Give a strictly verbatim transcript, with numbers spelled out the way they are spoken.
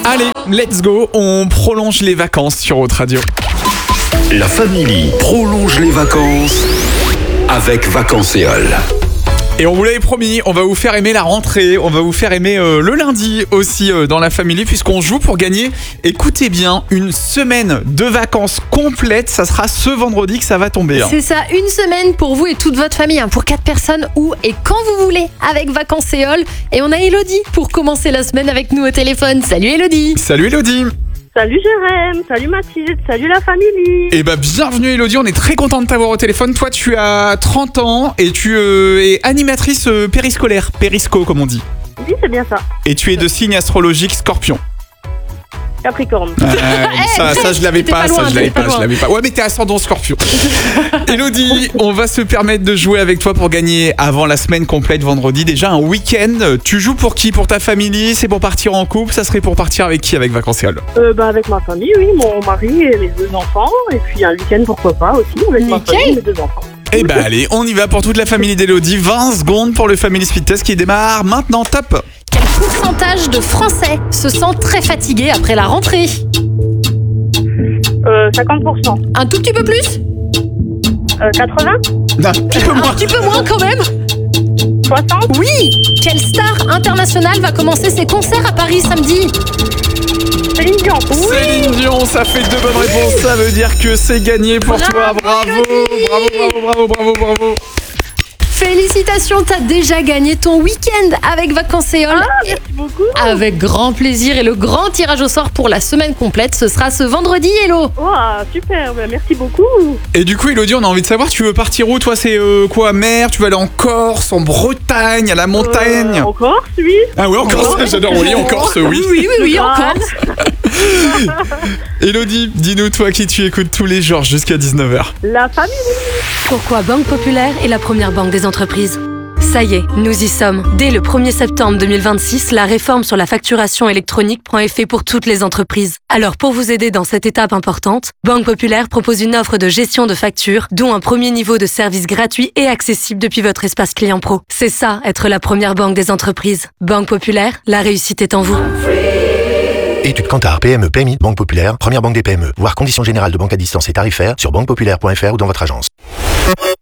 Allez, let's go, on prolonge les vacances sur Haute Radio. La famille prolonge les vacances avec Vacanceol. Et on vous l'avait promis, on va vous faire aimer la rentrée, on va vous faire aimer euh, le lundi aussi euh, dans la famille, puisqu'on joue pour gagner, écoutez bien, une semaine de vacances complète. Ça sera ce vendredi que ça va tomber. Hein. C'est ça, une semaine pour vous et toute votre famille, hein, pour quatre personnes, où et quand vous voulez, avec Vacanceol. Et on a Elodie pour commencer la semaine avec nous au téléphone. Salut Elodie. Salut Elodie. Salut Jérém, salut Mathilde, salut la famille. Eh bah bienvenue Elodie, on est très content de t'avoir au téléphone. Toi tu as trente ans et tu euh, es animatrice euh, périscolaire, périsco comme on dit. Oui, c'est bien ça. Et tu es de signe astrologique Scorpion. Capricorne. Euh, ça, ça je l'avais pas, pas ça loin, je l'avais t'étais pas, pas je l'avais pas. Ouais mais t'es ascendant Scorpion. Elodie, on va se permettre de jouer avec toi pour gagner avant la semaine complète vendredi. Déjà un week-end. Tu joues pour qui? Pour ta famille? C'est pour partir en couple? Ça serait pour partir avec qui avec Vacanceol? Euh, bah, avec ma famille, oui, mon mari et mes deux enfants. Et puis un week-end, pourquoi pas aussi, avec ma Nickel. famille et mes deux enfants. Eh bah allez, on y va pour toute la famille d'Elodie. vingt secondes pour le Family Speed Test qui démarre maintenant. Top. Quel pourcentage de Français se sent très fatigué après la rentrée? Euh, cinquante pour cent. Un tout petit peu plus? Euh, quatre-vingts? Un petit peu Un moins. petit peu moins quand même? soixante? Oui. Quelle star internationale va commencer ses concerts à Paris samedi? Céline Dion. Céline Dion, ça fait deux bonnes réponses. Ça veut dire que c'est gagné pour Bravo, toi. Bravo, Elodie. bravo, bravo, bravo, bravo, bravo. Félicitations, t'as déjà gagné ton week-end avec Vacanceol. Ah, merci beaucoup. Avec grand plaisir, et le grand tirage au sort pour la semaine complète, ce sera ce vendredi, Hello. Oh, super, bah, merci beaucoup. Et du coup, Elodie, on a envie de savoir, tu veux partir où? Toi, c'est euh, quoi, mer? Tu veux aller en Corse, en Bretagne, à la montagne? Euh, en Corse, oui. Ah ouais, en Corse, Ouais. j'adore. Oui, en Corse, oui. Oui, oui, oui, Ah. encore. Elodie, dis-nous, toi qui tu écoutes tous les jours jusqu'à dix-neuf heures. La famille. Pourquoi Banque Populaire est la première banque des entreprises? Ça y est, nous y sommes. Dès le premier septembre deux mille vingt-six, la réforme sur la facturation électronique prend effet pour toutes les entreprises. Alors pour vous aider dans cette étape importante, Banque Populaire propose une offre de gestion de factures, dont un premier niveau de service gratuit et accessible depuis votre espace client pro. C'est ça, être la première banque des entreprises. Banque Populaire, la réussite est en vous. Études Kantar, P M E, P M I, Banque Populaire, première banque des P M E. Voir conditions générales de banque à distance et tarifaires sur banque populaire point f r ou dans votre agence.